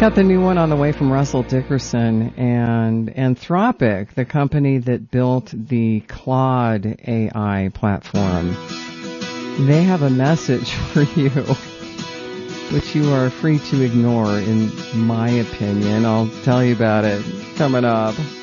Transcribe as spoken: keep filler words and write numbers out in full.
Got the new one on the way from Russell Dickerson, and Anthropic, the company that built the Claude A I platform. They have a message for you, which you are free to ignore, in my opinion. I'll tell you about it coming up.